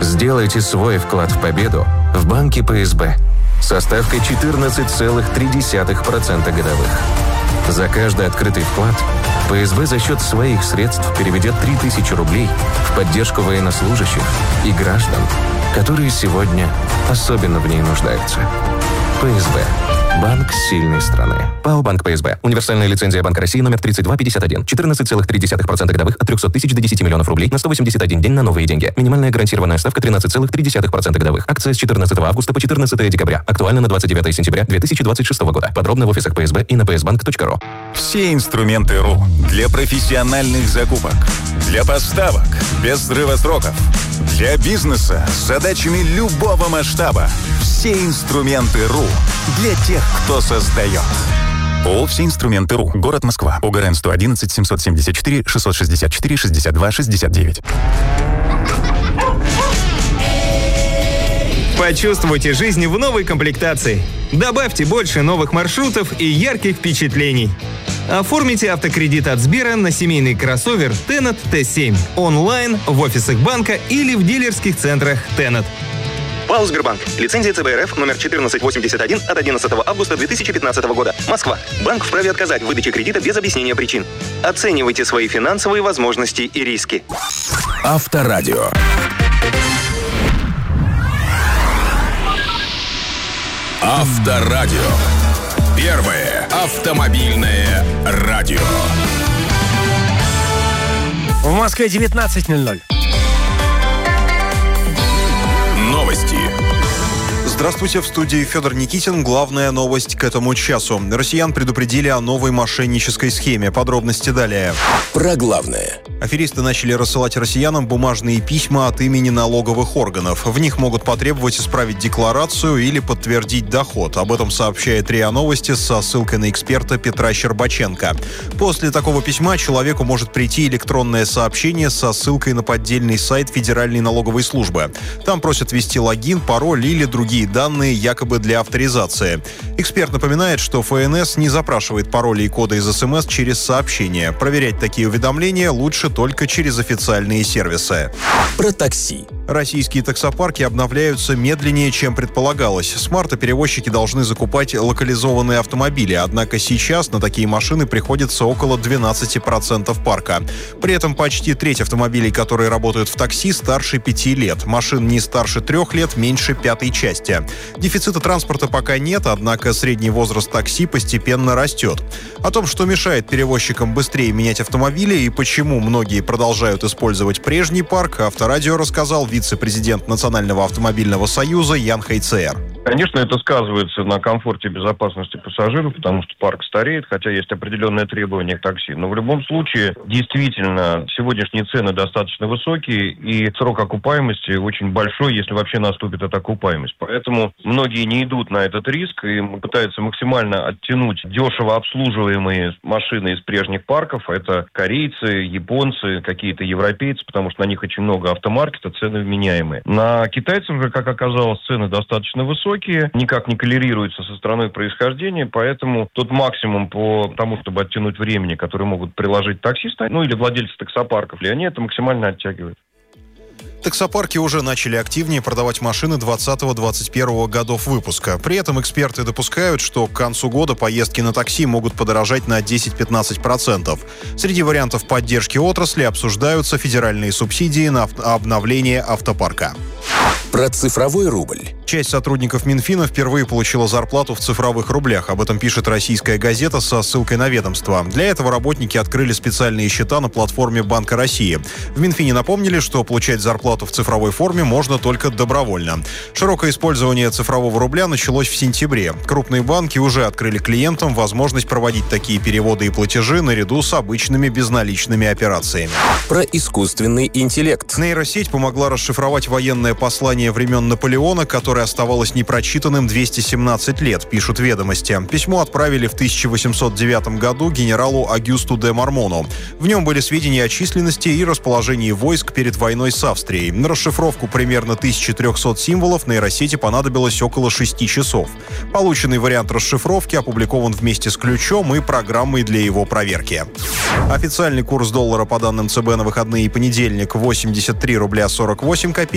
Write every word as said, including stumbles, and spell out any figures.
Сделайте свой вклад в победу в банке Пэ Эс Бэ со ставкой четырнадцать целых три десятых процента годовых. За каждый открытый вклад Пэ Эс Бэ за счет своих средств переведет три тысячи рублей в поддержку военнослужащих и граждан, которые сегодня особенно в ней нуждаются. Пэ Эс Бэ. Банк сильной страны. ПАО «Банк Пэ Эс Бэ». Универсальная лицензия Банка России номер тридцать два пятьдесят один. четырнадцать целых три десятых процента годовых от трехсот тысяч до десяти миллионов рублей на сто восемьдесят один день на новые деньги. Минимальная гарантированная ставка тринадцать целых три десятых процента годовых. Акция с четырнадцатого августа по четырнадцатое декабря. Актуально на двадцать девятое сентября две тысячи двадцать шестого года. Подробно в офисах Пэ Эс Бэ и на пэ эс банк точка ру. Все инструменты РУ для профессиональных закупок, для поставок без срыва сроков, для бизнеса с задачами любого масштаба. Все инструменты РУ для тех, кто создает. ООО «Все инструменты РУ». Город Москва. ОГРН сто одиннадцать семьсот семьдесят четыре шестьсот шестьдесят четыре шестьдесят два шестьдесят девять. Почувствуйте жизнь в новой комплектации. Добавьте больше новых маршрутов и ярких впечатлений. Оформите автокредит от Сбера на семейный кроссовер Тенет Тэ семь онлайн, в офисах банка или в дилерских центрах Тенет. ПАО «Сбербанк». Лицензия Цэ Бэ Эр Эф номер четырнадцать восемьдесят один от одиннадцатого августа две тысячи пятнадцатого года. Москва. Банк вправе отказать в выдаче кредита без объяснения причин. Оценивайте свои финансовые возможности и риски. Авторадио. Авторадио. Первое автомобильное радио. В Москве девятнадцать ноль ноль. Новости. Здравствуйте, в студии Федор Никитин. Главная новость к этому часу. Россиян предупредили о новой мошеннической схеме. Подробности далее. Про главное. Аферисты начали рассылать россиянам бумажные письма от имени налоговых органов. В них могут потребовать исправить декларацию или подтвердить доход. Об этом сообщает РИА Новости со ссылкой на эксперта Петра Щербаченко. После такого письма человеку может прийти электронное сообщение со ссылкой на поддельный сайт Федеральной налоговой службы. Там просят ввести логин, пароль или другие данные якобы для авторизации. Эксперт напоминает, что Эф Эн Эс не запрашивает пароли и коды из эс эм эс через сообщения. Проверять такие уведомления лучше только через официальные сервисы. Про такси. Российские таксопарки обновляются медленнее, чем предполагалось. С марта перевозчики должны закупать локализованные автомобили, однако сейчас на такие машины приходится около двенадцати процентов парка. При этом почти треть автомобилей, которые работают в такси, старше пяти лет. Машин не старше трех лет, меньше пятой части. Дефицита транспорта пока нет, однако средний возраст такси постепенно растет. О том, что мешает перевозчикам быстрее менять автомобили и почему многие продолжают использовать прежний парк, Авторадио рассказал вице-президент Национального автомобильного союза Ян Хайцер. Конечно, это сказывается на комфорте и безопасности пассажиров, потому что парк стареет, хотя есть определенные требования к такси. Но в любом случае, действительно, сегодняшние цены достаточно высокие, и срок окупаемости очень большой, если вообще наступит эта окупаемость. Поэтому многие не идут на этот риск и пытаются максимально оттянуть дешево обслуживаемые машины из прежних парков. Это корейцы, японцы, какие-то европейцы, потому что на них очень много автомаркета, цены вменяемые. На китайцев же, как оказалось, цены достаточно высокие, никак не коррелируются со страной происхождения, поэтому тот максимум по тому, чтобы оттянуть времени, который могут приложить таксисты, ну или владельцы таксопарков, и они это максимально оттягивают. Таксопарки уже начали активнее продавать машины двадцатого-двадцать первого годов выпуска. При этом эксперты допускают, что к концу года поездки на такси могут подорожать на десять-пятнадцать процентов. Среди вариантов поддержки отрасли обсуждаются федеральные субсидии на обновление автопарка. Про цифровой рубль. Часть сотрудников Минфина впервые получила зарплату в цифровых рублях. Об этом пишет «Российская газета» со ссылкой на ведомство. Для этого работники открыли специальные счета на платформе Банка России. В Минфине напомнили, что получать зарплату в цифровой форме можно только добровольно. Широкое использование цифрового рубля началось в сентябре. Крупные банки уже открыли клиентам возможность проводить такие переводы и платежи наряду с обычными безналичными операциями. Про искусственный интеллект. Нейросеть помогла расшифровать военное послание времен Наполеона, которое оставалось непрочитанным двести семнадцать лет, пишут «Ведомости». Письмо отправили в тысяча восемьсот девятом году генералу Агюсту де Мармону. В нем были сведения о численности и расположении войск перед войной с Австрией. На расшифровку примерно тысячи трехсот символов нейросети понадобилось около шести часов. Полученный вариант расшифровки опубликован вместе с ключом и программой для его проверки. Официальный курс доллара по данным ЦБ на выходные и понедельник восемьдесят три рубля сорок восемь копеек.